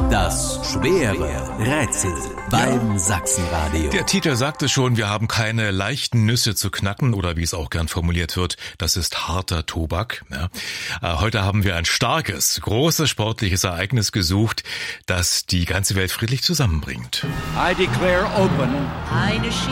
Das schwere Rätsel beim Sachsenradio. Der Titel sagt es schon, wir haben keine leichten Nüsse zu knacken oder wie es auch gern formuliert wird, das ist harter Tobak. Ja. Heute haben wir ein starkes, großes sportliches Ereignis gesucht, das die ganze Welt friedlich zusammenbringt. I declare open